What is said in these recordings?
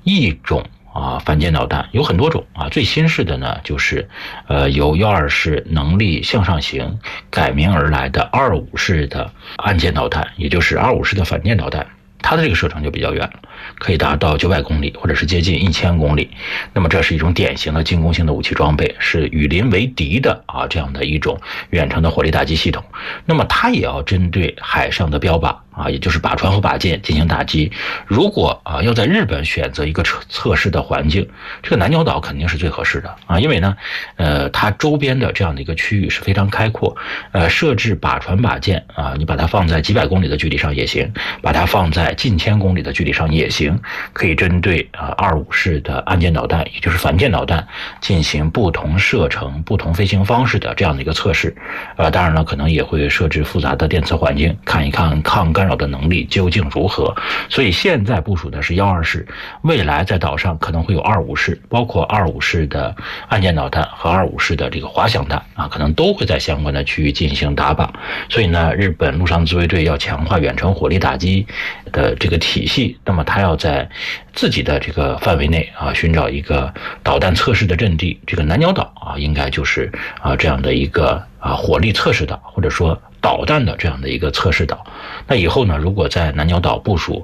一种反舰导弹，有很多种最新式的呢就是由124式能力向上型改名而来的25式的岸舰导弹，也就是25式的反舰导弹。它的这个射程就比较远了，可以达到900公里或者是接近1000公里。那么这是一种典型的进攻性的武器装备，是与邻为敌的这样的一种远程的火力打击系统。那么它也要针对海上的标靶也就是靶船和靶舰进行打击。如果要在日本选择一个测试的环境，这个南鸟岛肯定是最合适的因为呢它周边的这样的一个区域是非常开阔，设置靶船靶舰你把它放在几百公里的距离上也行，把它放在近1000公里的距离上也行，可以针对25式的岸舰导弹，也就是反舰导弹进行不同射程、不同飞行方式的这样的一个测试。当然了，可能也会设置复杂的电磁环境，看一看抗干扰的能力究竟如何。所以现在部署的是124式，未来在岛上可能会有25式，包括25式的岸舰导弹和25式的这个滑翔弹可能都会在相关的区域进行打靶。所以呢，日本陆上自卫队要强化远程火力打击的这个体系，那么它要在自己的这个范围内寻找一个导弹测试的阵地。这个南鸟岛应该就是这样的一个火力测试岛，或者说导弹的这样的一个测试岛。那以后呢，如果在南鸟岛部署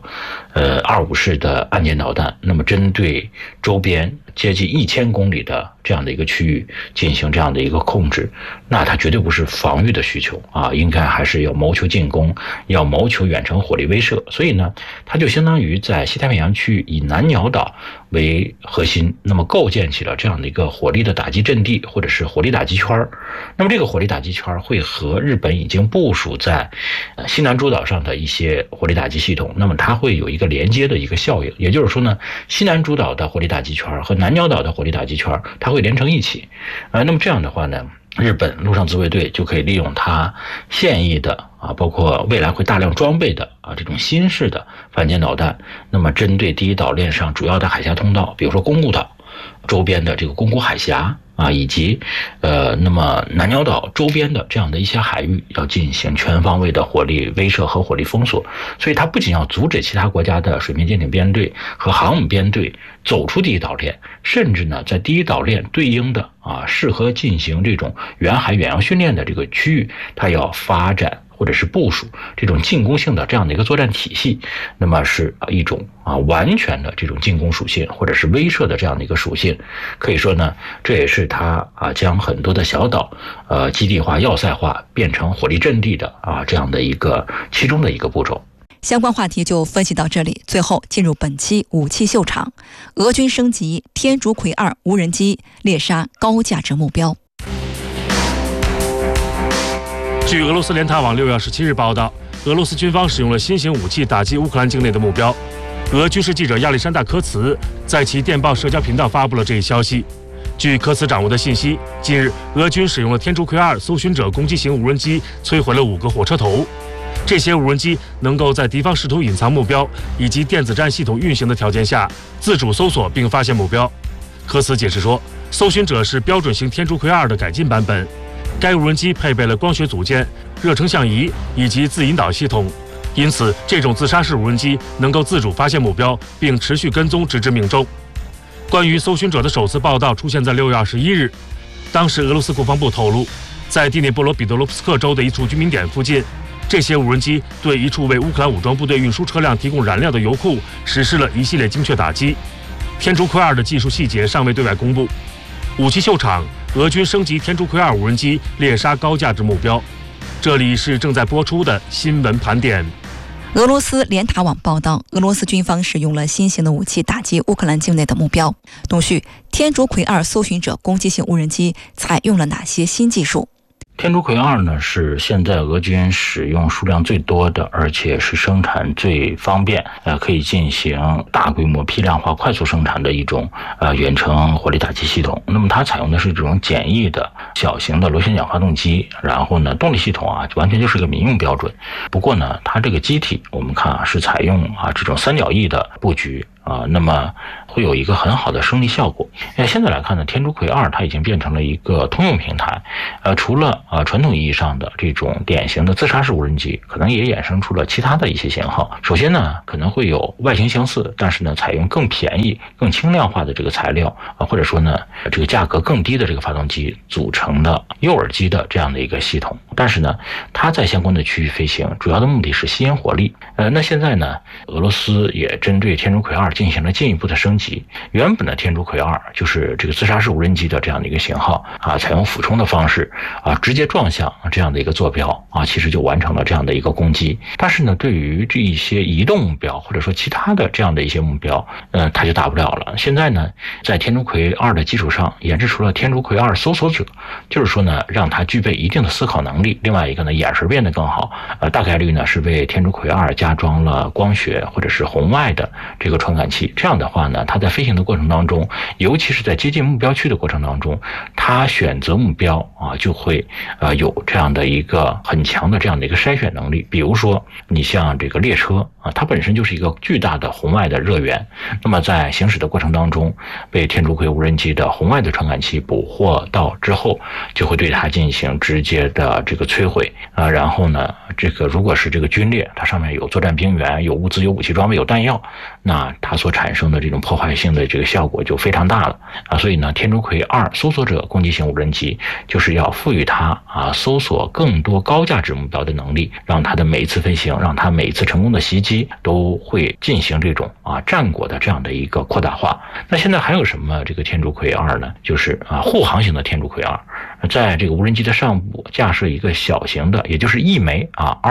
25式的岸舰导弹，那么针对周边接近1000公里的这样的一个区域进行这样的一个控制，那它绝对不是防御的需求应该还是要谋求进攻，要谋求远程火力威慑。所以呢，它就相当于在西太平洋区域以南鸟岛为核心，那么构建起了这样的一个火力的打击阵地，或者是火力打击圈。那么这个火力打击圈会和日本已经部署在西南诸岛上的一些火力打击系统，那么它会有一个连接的一个效应。也就是说呢，西南诸岛的火力打击圈和南鸟岛的火力打击圈它会连成一起。那么这样的话呢，日本陆上自卫队就可以利用它现役的包括未来会大量装备的这种新式的反舰导弹，那么针对第一岛链上主要的海峡通道，比如说宫古岛周边的这个宫古海峡以及那么南鸟岛周边的这样的一些海域，要进行全方位的火力威慑和火力封锁。所以它不仅要阻止其他国家的水面舰艇编队和航母编队走出第一岛链，甚至呢在第一岛链对应的适合进行这种远海远洋训练的这个区域，它要发展或者是部署这种进攻性的这样的一个作战体系。那么是一种完全的这种进攻属性或者是威慑的这样的一个属性。可以说呢，这也是它将很多的小岛基地化要塞化变成火力阵地的这样的一个其中的一个步骤。 相关话题就分析到这里，最后进入本期武器秀场。俄军升级天竺葵2无人机猎杀高价值目标。 据俄罗斯联塔网6月27日报道，俄罗斯军方使用了新型武器打击乌克兰境内的目标。俄军事记者亚历山大·科茨在其电报社交频道发布了这一消息。据科茨掌握的信息，近日俄军使用了天竺葵2搜寻者攻击型无人机摧毁了5个火车头。这些无人机能够在敌方试图隐藏目标以及电子战系统运行的条件下自主搜索并发现目标。科茨解释说，搜寻者是标准型天竺葵2的改进版本，该无人机配备了光学组件、热成像仪以及自引导系统，因此这种自杀式无人机能够自主发现目标并持续跟踪直至命中。关于搜寻者的首次报道出现在6月21日，当时俄罗斯国防部透露，在第聂波罗彼得罗夫斯克州的一处居民点附近，这些无人机对一处为乌克兰武装部队运输车辆提供燃料的油库实施了一系列精确打击。天竺葵2的技术细节尚未对外公布。武器秀场，俄军升级天竺葵2无人机猎杀高价值目标。这里是正在播出的新闻盘点。 俄罗斯联塔网报道，俄罗斯军方使用了新型的武器打击乌克兰境内的目标。东旭，天竺葵2搜寻者攻击性无人机采用了哪些新技术？ 天竺葵2呢是现在俄军使用数量最多的，而且是生产最方便，可以进行大规模批量化、快速生产的一种远程火力打击系统。那么它采用的是这种简易的小型的螺旋桨发动机，然后呢动力系统完全就是个民用标准。不过呢，它这个机体我们看是采用这种三角翼的布局。那么会有一个很好的胜利效果。现在来看呢，天竺葵2它已经变成了一个通用平台，除了传统意义上的这种典型的自杀式无人机，可能也衍生出了其他的一些型号。首先呢，可能会有外形相似，但是呢采用更便宜、更轻量化的这个材料或者说呢这个价格更低的这个发动机组成的诱饵机的这样的一个系统。但是呢，它在相关的区域飞行，主要的目的是吸引火力。那现在呢，俄罗斯也针对天竺葵2进行了进一步的升级。原本的天竺葵2就是这个自杀式无人机的这样的一个型号采用俯冲的方式直接撞向这样的一个坐标其实就完成了这样的一个攻击。但是呢，对于这一些移动目标或者说其他的这样的一些目标，它就达不了了。现在呢，在天竺葵2的基础上研制出了天竺葵2搜索者，就是说呢，让它具备一定的思考能力。另外一个呢，眼神变得更好，大概率呢是为天竺葵2加装了光学或者是红外的这个传感器。这样的话呢，它在飞行的过程当中，尤其是在接近目标区的过程当中，它选择目标就会有这样的一个很强的这样的一个筛选能力。比如说你像这个列车它本身就是一个巨大的红外的热源，那么在行驶的过程当中被天竺葵无人机的红外的传感器捕获到之后，就会对它进行直接的这个摧毁然后呢，这个如果是这个军列，它上面有作战兵员、有物资、有武器装备、有弹药，那它所产生的这种破坏性的这个效果就非常大了所以呢，天竺葵2搜索者攻击型无人机就是要赋予它搜索更多高价值目标的能力，让它的每一次飞行，让它每一次成功的袭击都会进行这种战果的这样的一个扩大化。那现在还有什么这个天竺葵2呢？就是护航型的天竺葵2，在这个无人机的上部架设一个小型的，也就是一枚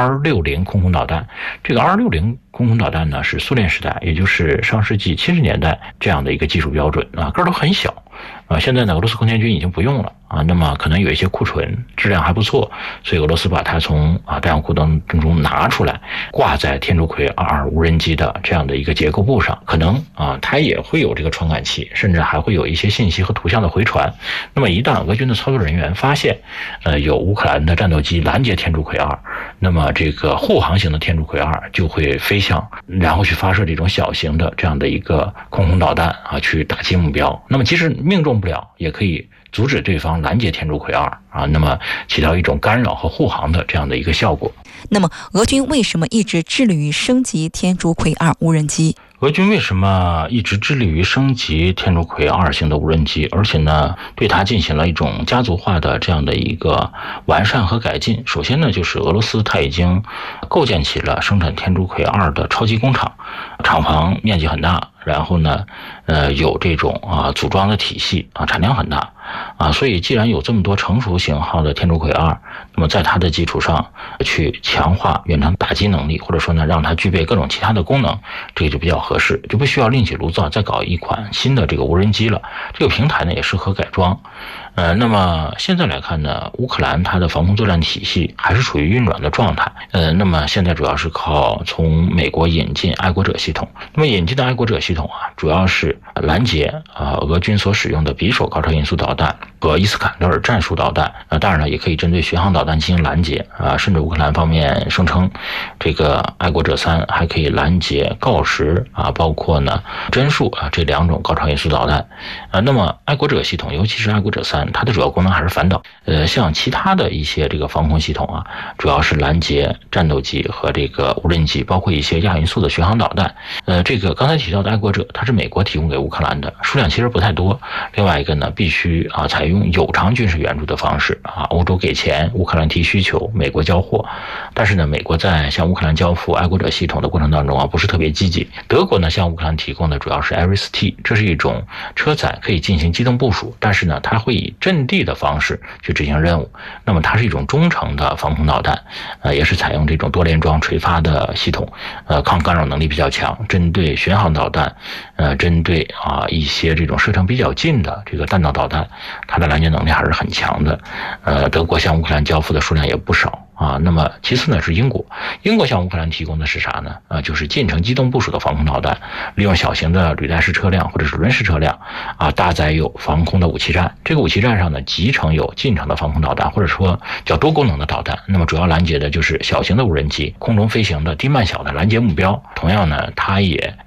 R60空空导弹。这个 R60空空导弹呢，是苏联时代，也就是上世纪70年代这样的一个技术标准个儿都很小现在呢，俄罗斯空天军已经不用了那么可能有一些库存，质量还不错，所以俄罗斯把它从弹药库当中拿出来，挂在天竺葵2无人机的这样的一个结构部上，可能它也会有这个传感器，甚至还会有一些信息和图像的回传。那么一旦俄军的操作人员发现有乌克兰的战斗机拦截天竺葵2，那么这个护航型的天竺葵2就会飞向，然后去发射这种小型的这样的一个空空导弹去打击目标。那么即使命中不了，也可以阻止对方拦截天竺葵2那么起到一种干扰和护航的这样的一个效果。 那么俄军为什么一直致力于升级天竺葵2无人机？ 俄军为什么一直致力于升级天竺葵2型的无人机，而且呢对它进行了一种家族化的这样的一个完善和改进？首先呢，就是俄罗斯它已经构建起了生产天竺葵2的超级工厂，厂房面积很大，然后呢有这种组装的体系产量很大所以既然有这么多成熟型号的天竺葵2，那么在它的基础上去强化远程打击能力，或者说呢让它具备各种其他的功能，这个就比较合适，就不需要另起炉灶再搞一款新的这个无人机了。这个平台呢也适合改装。那么现在来看呢，乌克兰它的防空作战体系还是处于运转的状态。那么现在主要是靠从美国引进爱国者系统。那么引进的爱国者系统主要是拦截俄军所使用的匕首高超音速导弹和伊斯坎德尔战术导弹。当然了，也可以针对巡航导弹进行拦截甚至乌克兰方面声称，这个爱国者3还可以拦截锆石包括呢针术这2种高超音速导弹。那么爱国者系统，尤其是爱国者3，它的主要功能还是反导。像其他的一些这个防空系统主要是拦截战斗机和这个无人机，包括一些亚音速的巡航导弹。这个刚才提到的爱国者，它是美国提供给乌克兰的，数量其实不太多。另外一个呢，必须采用有偿军事援助的方式欧洲给钱，乌克兰提需求，美国交货。但是呢，美国在向乌克兰交付爱国者系统的过程当中不是特别积极。德国呢向乌克兰提供的主要是 Iris-T， 这是一种车载可以进行机动部署，但是呢它会以阵地的方式去执行任务。那么它是一种中程的防空导弹，也是采用这种多连装垂发的系统，抗干扰能力比较强，针对巡航导弹，针对一些这种射程比较近的这个弹道导弹，它的拦截能力还是很强的。德国向乌克兰交付的数量也不少。那么其次呢是英国向乌克兰提供的是啥呢？就是近程机动部署的防空导弹，利用小型的履带式车辆或者是轮式车辆搭载有防空的武器站。这个武器站上呢集成有近程的防空导弹，或者说叫多功能的导弹。那么主要拦截的就是小型的无人机、空中飞行的低慢小的拦截目标。同样呢，它也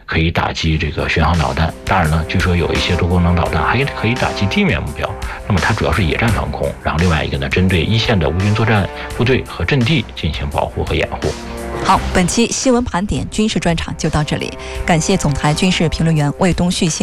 可以打击这个巡航导弹。当然呢，据说有一些多功能导弹还可以打击地面目标。那么它主要是野战防空，然后另外一个呢，针对一线的无云作战部队和阵地进行保护和掩护。 好，本期新闻盘点军事专场就到这里，感谢总台军事评论员魏东旭先生